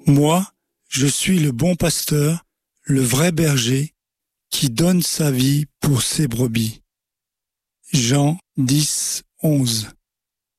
Moi, je suis le bon pasteur, le vrai berger, qui donne sa vie pour ses brebis. Jean 10, 11.